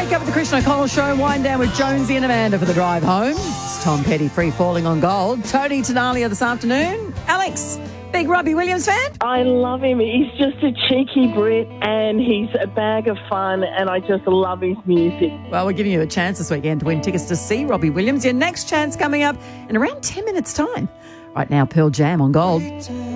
Wake up with the Christian O'Connell Show. Wind down with Jonesy and Amanda for the drive home. It's Tom Petty free falling on gold. Tony Tenalia this afternoon. Alex, big Robbie Williams fan? I love him. He's just a cheeky Brit and he's a bag of fun and I just love his music. Well, we're giving you a chance this weekend to win tickets to see Robbie Williams. Your next chance coming up in around 10 minutes' time. Right now, Pearl Jam on gold.